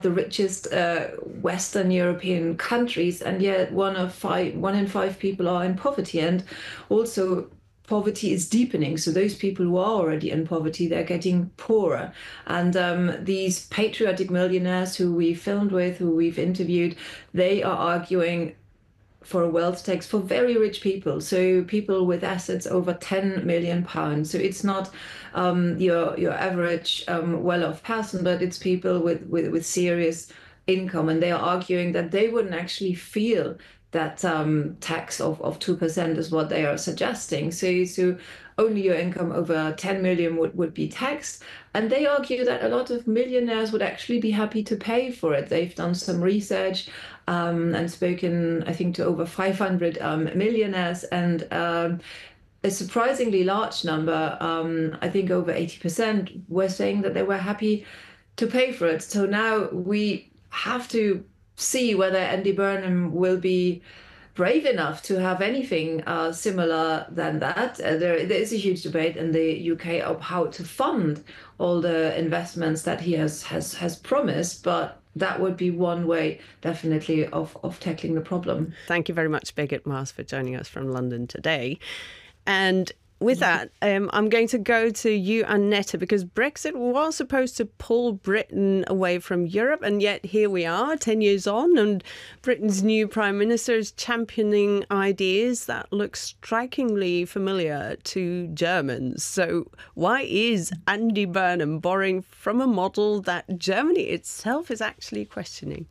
the richest Western European countries, and yet one in five people are in poverty, and also poverty is deepening. So those people who are already in poverty, they're getting poorer. And these patriotic millionaires who we filmed with, who we've interviewed, they are arguing for a wealth tax for very rich people, so people with assets over 10 million pounds. So it's not your average well-off person, but it's people with serious income, and they are arguing that they wouldn't actually feel that tax of 2% is what they are suggesting. So only your income over 10 million would be taxed. And they argue that a lot of millionaires would actually be happy to pay for it. They've done some research and spoken, I think, to over 500 millionaires, and a surprisingly large number, I think over 80%, were saying that they were happy to pay for it. So now we have to see whether Andy Burnham will be brave enough to have anything similar than that. There is a huge debate in the UK of how to fund all the investments that he has promised, but that would be one way, definitely, of tackling the problem. Thank you very much, Birgit Maas, for joining us from London today. And with that, I'm going to go to you, Annette, because Brexit was supposed to pull Britain away from Europe, and yet here we are, 10 years on, and Britain's new Prime Minister is championing ideas that look strikingly familiar to Germans. So why is Andy Burnham borrowing from a model that Germany itself is actually questioning?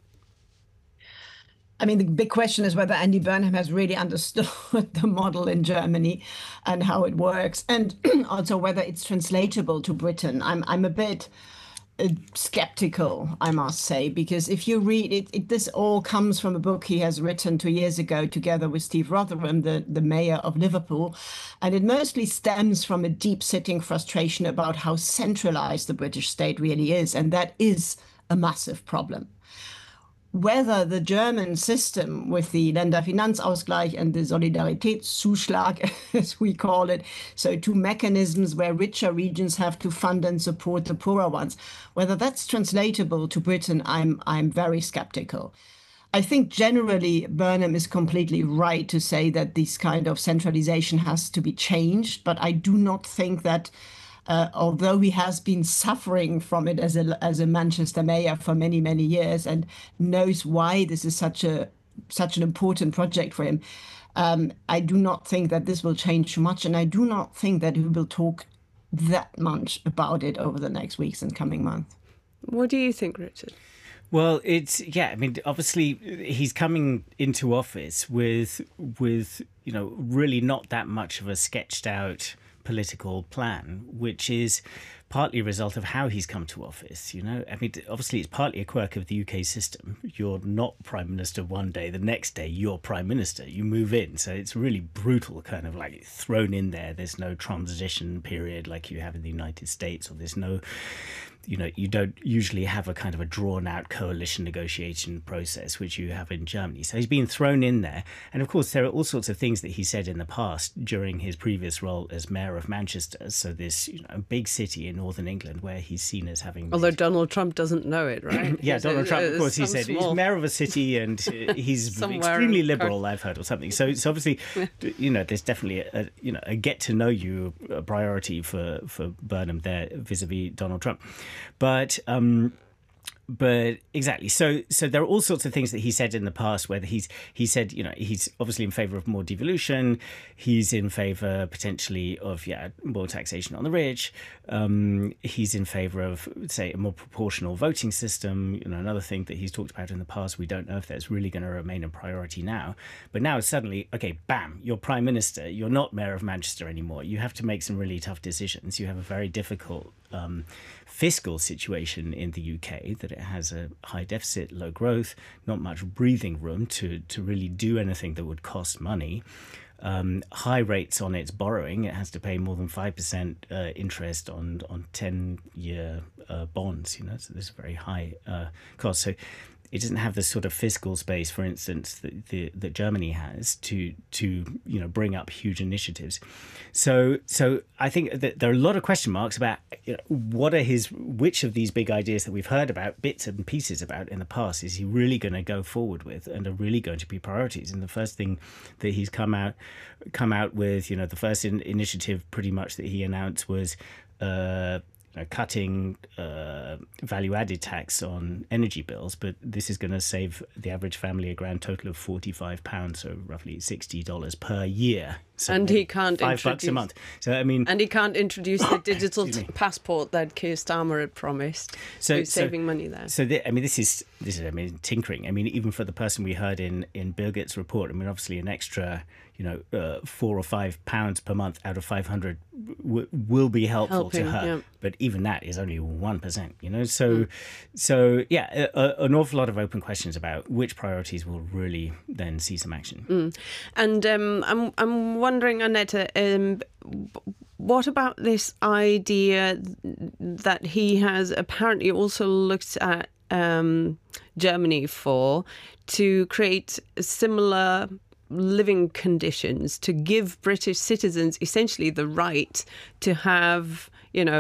I mean, the big question is whether Andy Burnham has really understood the model in Germany and how it works, and also whether it's translatable to Britain. I'm a bit skeptical, I must say, because if you read it, this all comes from a book he has written 2 years ago together with Steve Rotherham, the mayor of Liverpool, and it mostly stems from a deep-sitting frustration about how centralized the British state really is, and that is a massive problem. Whether the German system with the Länderfinanzausgleich and the Solidaritätszuschlag, as we call it, so two mechanisms where richer regions have to fund and support the poorer ones, whether that's translatable to Britain, I'm very skeptical. I think generally Burnham is completely right to say that this kind of centralization has to be changed, but I do not think that although he has been suffering from it as a Manchester mayor for many, many years and knows why this is such an important project for him, I do not think that this will change too much, and I do not think that he will talk that much about it over the next weeks and coming months. What do you think, Richard? Well, I mean, obviously he's coming into office with really not that much of a sketched out political plan, which is partly a result of how he's come to office. I mean, obviously it's partly a quirk of the UK system. You're not Prime Minister one day, the next day you're Prime Minister. You move in. So it's really brutal, kind of like thrown in there. There's no transition period like you have in the United States, or there's no you don't usually have a kind of a drawn-out coalition negotiation process, which you have in Germany. So he's been thrown in there. And, of course, there are all sorts of things that he said in the past during his previous role as mayor of Manchester. So this big city in northern England where he's seen as having... Although Donald Trump doesn't know it, right? Yeah, Donald Trump, of course, he said he's mayor of a city and he's extremely liberal, I've heard, or something. So it's obviously, there's definitely a get-to-know-you priority for Burnham there vis-a-vis Donald Trump. But exactly. So there are all sorts of things that he said in the past, whether he said, he's obviously in favour of more devolution. He's in favour potentially of, more taxation on the rich. He's in favour of, say, a more proportional voting system. Another thing that he's talked about in the past, we don't know if that's really going to remain a priority now. But now suddenly, okay, bam, you're Prime Minister. You're not Mayor of Manchester anymore. You have to make some really tough decisions. You have a very difficult fiscal situation in the UK, that it has a high deficit, low growth, not much breathing room to really do anything that would cost money. High rates on its borrowing. It has to pay more than 5% interest on 10-year bonds, so there's a very high cost. So it doesn't have the sort of fiscal space, for instance, that Germany has to bring up huge initiatives. So I think that there are a lot of question marks about which of these big ideas that we've heard about, bits and pieces about in the past, is he really going to go forward with and are really going to be priorities. And the first thing that he's come out with, the first initiative pretty much that he announced was cutting value-added tax on energy bills, but this is going to save the average family a grand total of £45, so roughly $60 per year. So and he can't $5 a month. So and he can't introduce the digital passport that Keir Starmer had promised. So saving money there. So this is tinkering. Even for the person we heard in Birgit's report, obviously an extra £4 or £5 per month out of 500 will be helpful to her. Yeah. But even that is only 1%. So an awful lot of open questions about which priorities will really then see some action. And I'm wondering, Annette, what about this idea that he has apparently also looked at Germany to create similar living conditions, to give British citizens essentially the right to have,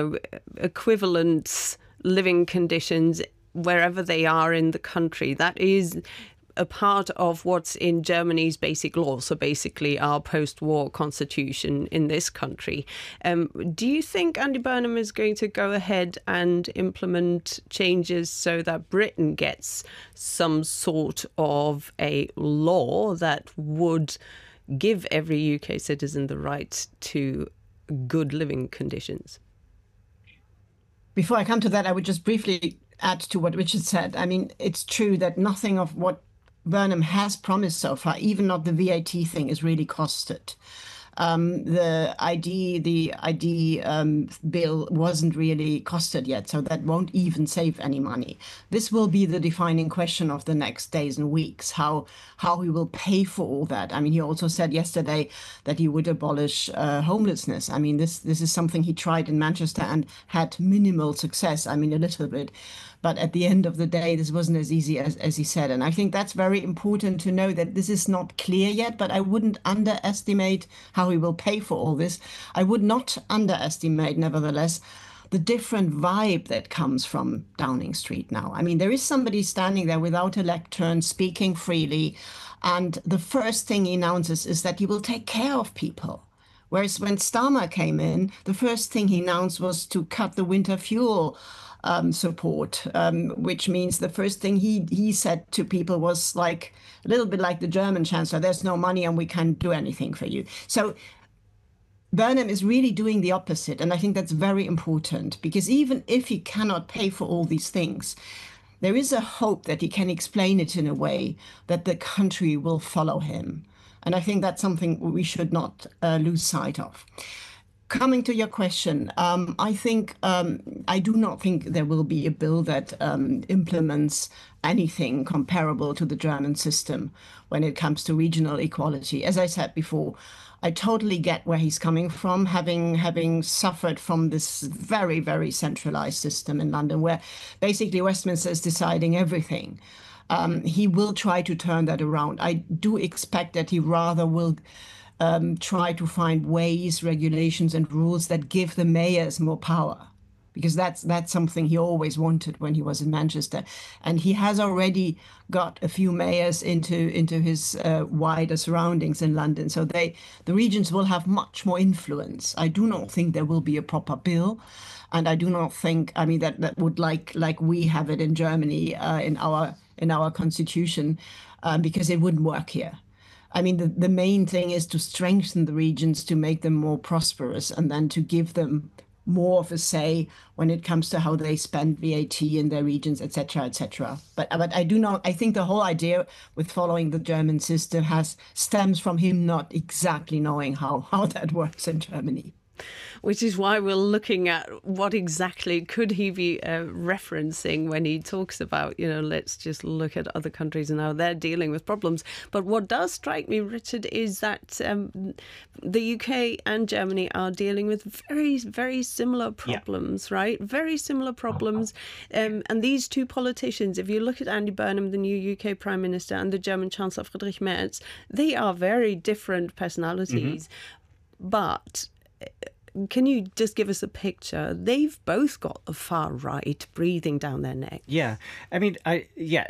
equivalent living conditions wherever they are in the country? That is a part of what's in Germany's basic law, so basically our post-war constitution in this country. Do you think Andy Burnham is going to go ahead and implement changes so that Britain gets some sort of a law that would give every UK citizen the right to good living conditions? Before I come to that, I would just briefly add to what Richard said. It's true that nothing of what Burnham has promised so far, even not the VAT thing, is really costed. The ID bill wasn't really costed yet, so that won't even save any money. This will be the defining question of the next days and weeks, how he will pay for all that. He also said yesterday that he would abolish homelessness. This is something he tried in Manchester and had minimal success, a little bit. But at the end of the day, this wasn't as easy as he said. And I think that's very important to know, that this is not clear yet, but I wouldn't underestimate how he will pay for all this. I would not underestimate, nevertheless, the different vibe that comes from Downing Street now. There is somebody standing there without a lectern, speaking freely. And the first thing he announces is that he will take care of people. Whereas when Starmer came in, the first thing he announced was to cut the winter fuel support, which means the first thing he said to people was like a little bit like the German chancellor: there's no money and we can't do anything for you. So Burnham is really doing the opposite. And I think that's very important, because even if he cannot pay for all these things, there is a hope that he can explain it in a way that the country will follow him. And I think that's something we should not lose sight of. Coming to your question, I do not think there will be a bill that implements anything comparable to the German system when it comes to regional equality. As I said before, I totally get where he's coming from, having suffered from this very, very centralized system in London, where basically Westminster is deciding everything. He will try to turn that around. I do expect that he rather will try to find ways, regulations and rules that give the mayors more power, because that's something he always wanted when he was in Manchester. And he has already got a few mayors into his wider surroundings in London. So the regions will have much more influence. I do not think there will be a proper bill. And I do not think, that would like we have it in Germany in our constitution, because it wouldn't work here. The main thing is to strengthen the regions, to make them more prosperous, and then to give them more of a say when it comes to how they spend VAT in their regions, etc., etc. But I think the whole idea with following the German system stems from him not exactly knowing how that works in Germany. which is why we're looking at what exactly could he be referencing when he talks about, let's just look at other countries and how they're dealing with problems. But what does strike me, Richard, is that the UK and Germany are dealing with very, very similar problems, right? Very similar problems. And these two politicians, if you look at Andy Burnham, the new UK Prime Minister, and the German Chancellor Friedrich Merz, they are very different personalities. But can you just give us a picture? They've both got the far right breathing down their neck. Yeah, I mean,